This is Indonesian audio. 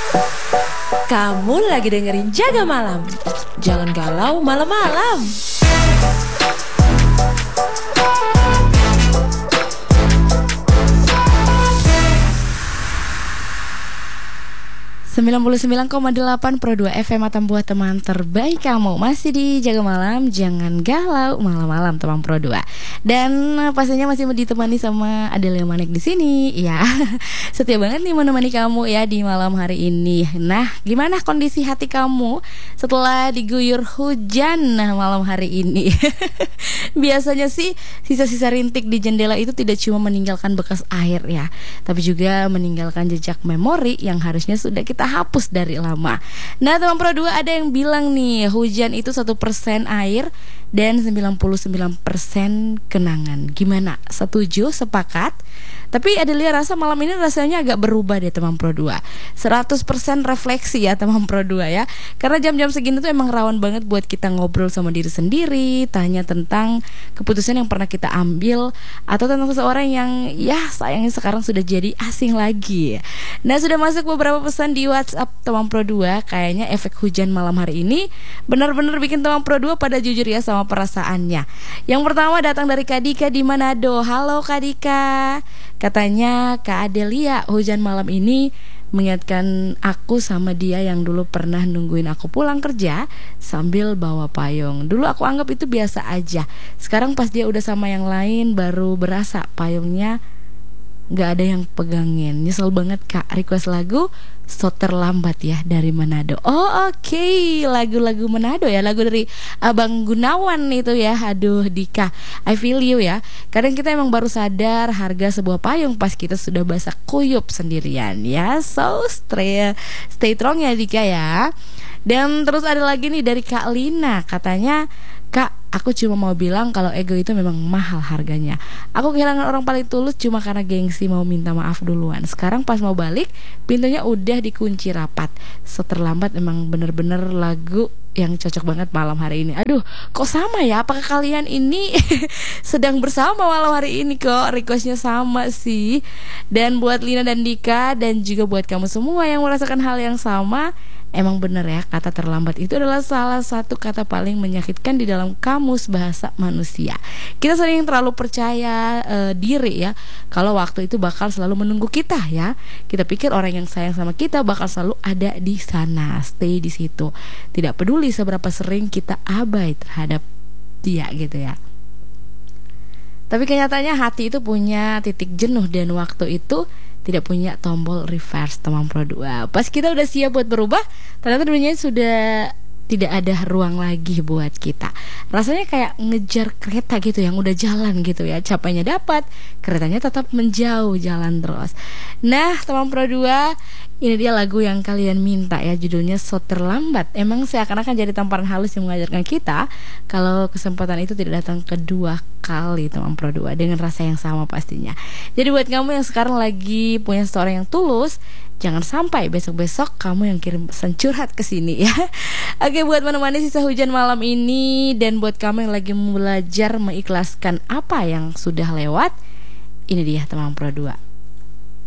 Kamu lagi dengerin Jaga Malam. Jangan galau malam-malam. 99,8 Pro 2 FM Atambua teman terbaik kamu. Masih di Jaga Malam, jangan galau malam-malam teman Pro 2. Dan pastinya masih ditemani sama Adelia Manik di sini. Ya, setia banget nih menemani kamu ya di malam hari ini. Nah, gimana kondisi hati kamu setelah diguyur hujan malam hari ini? Biasanya sih sisa-sisa rintik di jendela itu tidak cuma meninggalkan bekas air ya, tapi juga meninggalkan jejak memori yang harusnya sudah kita hapus dari lama. Nah teman Pro 2, ada yang bilang nih, hujan itu 1% air dan 99% kenangan. Gimana? Setuju? Sepakat? Tapi Adelia rasa malam ini rasanya agak berubah deh teman Pro 2. 100% refleksi ya teman Pro 2 ya. Karena jam-jam segini tuh emang rawan banget buat kita ngobrol sama diri sendiri, tanya tentang keputusan yang pernah kita ambil, atau tentang seseorang yang ya sayangnya sekarang sudah jadi asing lagi. Nah sudah masuk beberapa pesan di WhatsApp teman Pro 2. Kayaknya efek hujan malam hari ini benar-benar bikin teman Pro 2 pada jujur ya sama perasaannya. Yang pertama datang dari Kak Dika di Manado. Halo Kak Dika. Katanya Kak Adelia, hujan malam ini mengingatkan aku sama dia yang dulu pernah nungguin aku pulang kerja sambil bawa payung. Dulu aku anggap itu biasa aja. Sekarang pas dia udah sama yang lain baru berasa payungnya gak ada yang pegangin. Nyesel banget Kak. Request lagu So Terlambat ya dari Manado. Oh oke. Lagu-lagu Manado ya. Lagu dari Abang Gunawan itu ya. Aduh Dika, I feel you ya. Kadang kita emang baru sadar harga sebuah payung pas kita sudah basah kuyup sendirian ya. So stay strong ya Dika ya. Dan terus ada lagi nih dari Kak Lina. Katanya, Kak, aku cuma mau bilang kalau ego itu memang mahal harganya. Aku kehilangan orang paling tulus cuma karena gengsi mau minta maaf duluan. Sekarang pas mau balik, pintunya udah dikunci rapat. Seterlambat emang bener-bener lagu yang cocok banget malam hari ini. Aduh, kok sama ya? Apakah kalian ini sedang bersama malam hari ini kok? Requestnya sama sih. Dan buat Lina dan Dika, dan juga buat kamu semua yang merasakan hal yang sama, emang bener ya, kata terlambat itu adalah salah satu kata paling menyakitkan di dalam kamus bahasa manusia. Kita sering terlalu percaya diri ya, kalau waktu itu bakal selalu menunggu kita ya. Kita pikir orang yang sayang sama kita bakal selalu ada di sana, stay di situ. Tidak peduli seberapa sering kita abai terhadap dia gitu ya. Tapi kenyataannya hati itu punya titik jenuh dan waktu itu tidak punya tombol reverse teman Pro 2. Pas kita udah siap buat berubah, ternyata dunia sudah tidak ada ruang lagi buat kita. Rasanya kayak ngejar kereta gitu yang udah jalan gitu ya. Capainya dapat, keretanya tetap menjauh jalan terus. Nah teman Pro 2, ini dia lagu yang kalian minta ya, judulnya So Terlambat. Emang seakan-akan jadi tamparan halus yang mengajarkan kita kalau kesempatan itu tidak datang kedua kali teman Pro 2, dengan rasa yang sama pastinya. Jadi buat kamu yang sekarang lagi punya seseorang yang tulus, jangan sampai besok-besok kamu yang kirim pesan curhat ke sini ya. Oke, buat menemani sisa hujan malam ini, dan buat kamu yang lagi belajar mengikhlaskan apa yang sudah lewat, ini dia teman Pro 2.